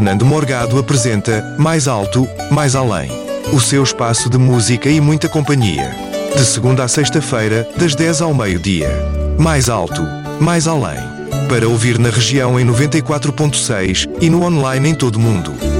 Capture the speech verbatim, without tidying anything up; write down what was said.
Nando Morgado apresenta Mais Alto, Mais Além. O seu espaço de música e muita companhia. De segunda a sexta-feira, das dez ao meio-dia. Mais Alto, Mais Além. Para ouvir na região em noventa e quatro ponto seis e no online em todo o mundo.